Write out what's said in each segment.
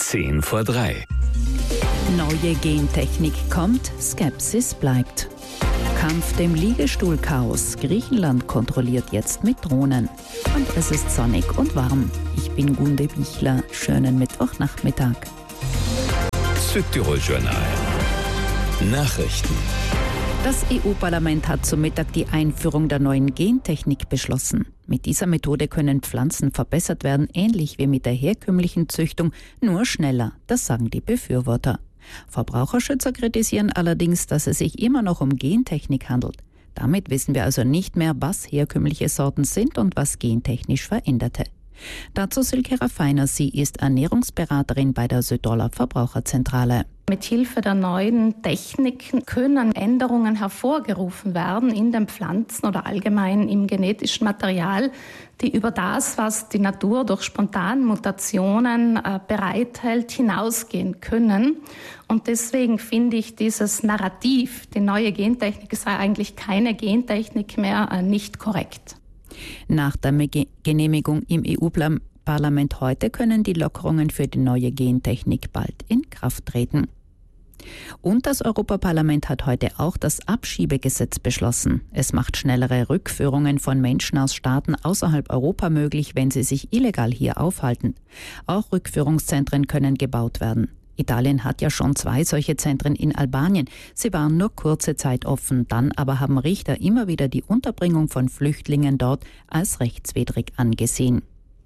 3:10. Neue Gentechnik kommt, Skepsis bleibt. Kampf dem Liegestuhlchaos. Griechenland kontrolliert jetzt mit Drohnen. Und es ist sonnig und warm. Ich bin Gunde Bichler. Schönen Mittwochnachmittag. Südtirol-Journal. Nachrichten. Das EU-Parlament hat zum Mittag die Einführung der neuen Gentechnik beschlossen. Mit dieser Methode können Pflanzen verbessert werden, ähnlich wie mit der herkömmlichen Züchtung, nur schneller. Das sagen die Befürworter. Verbraucherschützer kritisieren allerdings, dass es sich immer noch um Gentechnik handelt. Damit wissen wir also nicht mehr, was herkömmliche Sorten sind und was gentechnisch veränderte. Dazu Silke Raffiner, sie ist Ernährungsberaterin bei der Südtiroler Verbraucherzentrale. Mit Hilfe der neuen Techniken können Änderungen hervorgerufen werden in den Pflanzen oder allgemein im genetischen Material, die über das, was die Natur durch spontane Mutationen bereithält, hinausgehen können. Und deswegen finde ich dieses Narrativ, die neue Gentechnik sei eigentlich keine Gentechnik mehr, nicht korrekt. Nach der Genehmigung im EU-Parlament heute können die Lockerungen für die neue Gentechnik bald in Kraft treten. Und das Europaparlament hat heute auch das Abschiebegesetz beschlossen. Es macht schnellere Rückführungen von Menschen aus Staaten außerhalb Europa möglich, wenn sie sich illegal hier aufhalten. Auch Rückführungszentren können gebaut werden. Italien hat ja schon 2 solche Zentren in Albanien. Sie waren nur kurze Zeit offen, dann aber haben Richter immer wieder die Unterbringung von Flüchtlingen dort als rechtswidrig angesehen.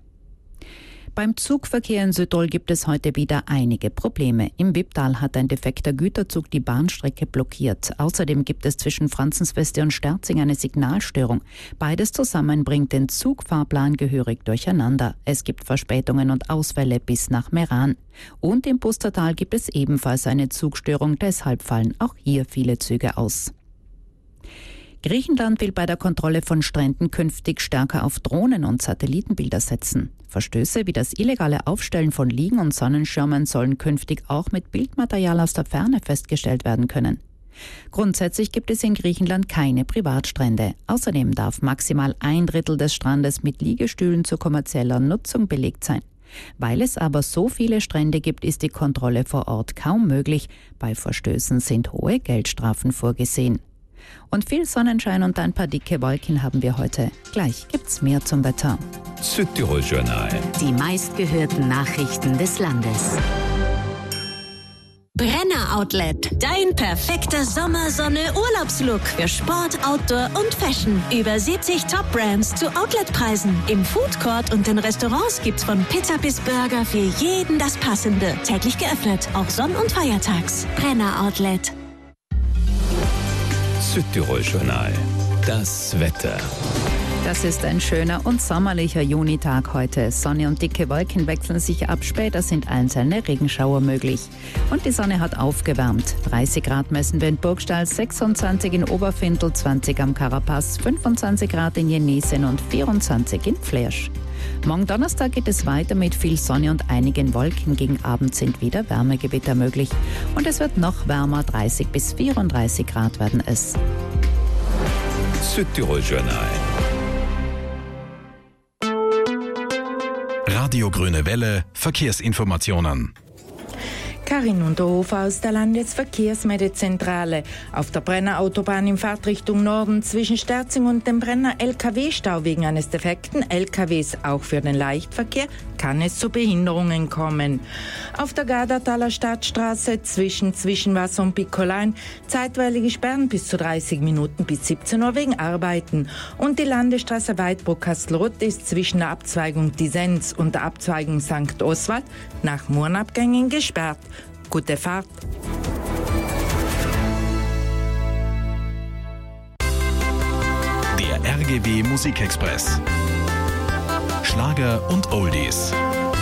Beim Zugverkehr in Südtirol gibt es heute wieder einige Probleme. Im Wipptal hat ein defekter Güterzug die Bahnstrecke blockiert. Außerdem gibt es zwischen Franzensweste und Sterzing eine Signalstörung. Beides zusammen bringt den Zugfahrplan gehörig durcheinander. Es gibt Verspätungen und Ausfälle bis nach Meran. Und im Pustertal gibt es ebenfalls eine Zugstörung, deshalb fallen auch hier viele Züge aus. Griechenland will bei der Kontrolle von Stränden künftig stärker auf Drohnen und Satellitenbilder setzen. Verstöße wie das illegale Aufstellen von Liegen und Sonnenschirmen sollen künftig auch mit Bildmaterial aus der Ferne festgestellt werden können. Grundsätzlich gibt es in Griechenland keine Privatstrände. Außerdem darf maximal 1/3 des Strandes mit Liegestühlen zur kommerzieller Nutzung belegt sein. Weil es aber so viele Strände gibt, ist die Kontrolle vor Ort kaum möglich. Bei Verstößen sind hohe Geldstrafen vorgesehen. Und viel Sonnenschein und ein paar dicke Wolken haben wir heute. Gleich gibt's mehr zum Wetter. Südtirol-Journal. Die meistgehörten Nachrichten des Landes. Brenner Outlet. Dein perfekter Sommersonne-Urlaubslook für Sport, Outdoor und Fashion. Über 70 Top-Brands zu Outletpreisen. Im Foodcourt und den Restaurants gibt's von Pizza bis Burger für jeden das Passende. Täglich geöffnet, auch Sonn- und Feiertags. Brenner Outlet. Südtirol-Journal. Das Wetter. Das ist ein schöner und sommerlicher Junitag heute. Sonne und dicke Wolken wechseln sich ab. Später sind einzelne Regenschauer möglich. Und die Sonne hat aufgewärmt. 30 Grad messen wir in Burgstall, 26 in Oberfindl, 20 am Karapaz, 25 Grad in Jenesien und 24 in Flersch. Morgen Donnerstag geht es weiter mit viel Sonne und einigen Wolken. Gegen Abend sind wieder Wärmegewitter möglich. Und es wird noch wärmer, 30 bis 34 Grad werden es. Südtirol-Journal. Radio Grüne Welle, Verkehrsinformationen. Karin Unterhofer aus der Landesverkehrsmeldezentrale. Auf der Brenner Autobahn in Fahrtrichtung Norden zwischen Sterzing und dem Brenner LKW-Stau wegen eines defekten LKWs, auch für den Leichtverkehr, kann es zu Behinderungen kommen. Auf der Gardertaler Stadtstraße zwischen Zwischenwasser und Picolein zeitweilige Sperren bis zu 30 Minuten bis 17 Uhr wegen Arbeiten. Und die Landesstraße Weidbruck-Kastelruth ist zwischen der Abzweigung Disenz und der Abzweigung St. Oswald nach Murnabgängen gesperrt. Gute Fahrt! Der RGW Musikexpress. Schlager und Oldies.